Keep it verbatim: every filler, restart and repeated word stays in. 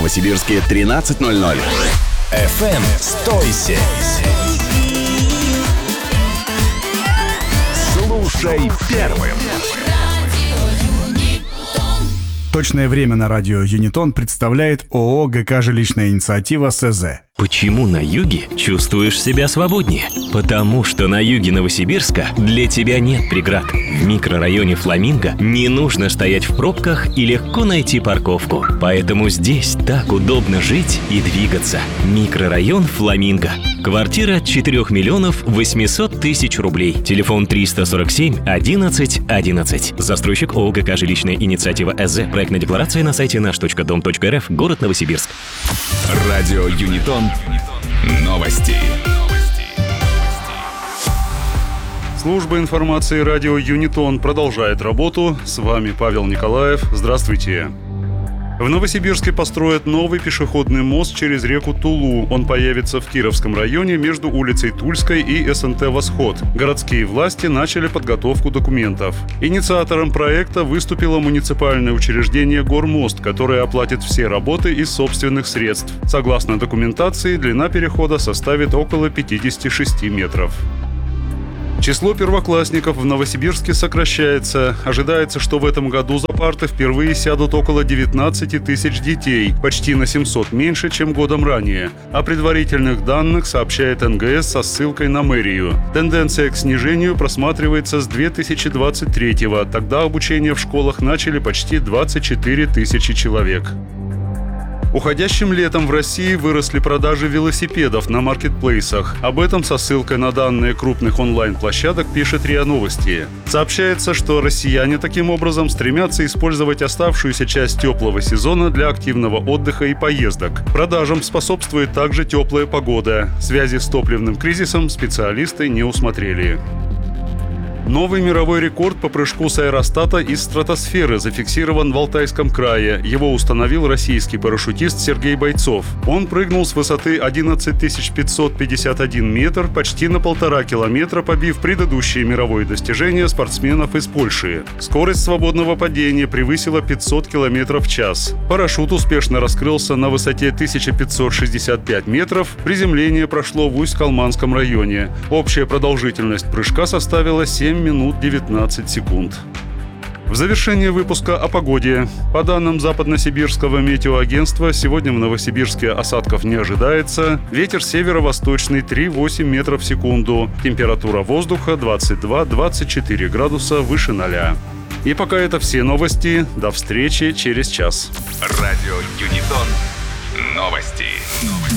Новосибирске тринадцать ноль ноль. эф эм «Стойся». Слушай первым. Точное время на радио Юнитон представляет ООО ГК «Жилищная инициатива» СЗ. Почему на юге чувствуешь себя свободнее? Потому что на юге Новосибирска для тебя нет преград. В микрорайоне Фламинго не нужно стоять в пробках и легко найти парковку. Поэтому здесь так удобно жить и двигаться. Микрорайон Фламинго. Квартира от четырёх миллионов восемьсот тысяч рублей. Телефон триста сорок семь одиннадцать одиннадцать. Застройщик ООО ГК «Жилищная инициатива» СЗ. Проектная декларация на сайте наш точка дом точка эр эф. Город Новосибирск. Радио Юнитон. Новости. Служба информации радио Юнитон продолжает работу. С вами Павел Николаев. Здравствуйте. В Новосибирске построят новый пешеходный мост через реку Тулу. Он появится в Кировском районе между улицей Тульской и СНТ «Восход». Городские власти начали подготовку документов. Инициатором проекта выступило муниципальное учреждение «Гормост», которое оплатит все работы из собственных средств. Согласно документации, длина перехода составит около пятьдесят шесть метров. Число первоклассников в Новосибирске сокращается. Ожидается, что в этом году за парты впервые сядут около девятнадцать тысяч детей, почти на семьсот меньше, чем годом ранее. О предварительных данных сообщает эн гэ эс со ссылкой на мэрию. Тенденция к снижению просматривается с две тысячи двадцать третьего. Тогда обучение в школах начали почти двадцать четыре тысячи человек. Уходящим летом в России выросли продажи велосипедов на маркетплейсах. Об этом со ссылкой на данные крупных онлайн-площадок пишет РИА Новости. Сообщается, что россияне таким образом стремятся использовать оставшуюся часть теплого сезона для активного отдыха и поездок. Продажам способствует также теплая погода. Связи с топливным кризисом специалисты не усмотрели. Новый мировой рекорд по прыжку с аэростата из стратосферы зафиксирован в Алтайском крае. Его установил российский парашютист Сергей Бойцов. Он прыгнул с высоты одиннадцать тысяч пятьсот пятьдесят один метр почти на полтора километра, побив предыдущие мировые достижения спортсменов из Польши. Скорость свободного падения превысила пятьсот километров в час. Парашют успешно раскрылся на высоте тысяча пятьсот шестьдесят пять метров. Приземление прошло в Усть-Калманском районе. Общая продолжительность прыжка составила семь минут девятнадцать секунд. В завершение выпуска о погоде. По данным Западносибирского метеоагентства, сегодня в Новосибирске осадков не ожидается. Ветер северо-восточный три целых восемь десятых метров в секунду. Температура воздуха двадцать два - двадцать четыре градуса выше ноля. И пока это все новости. До встречи через час. Радио Юнитон. Новости.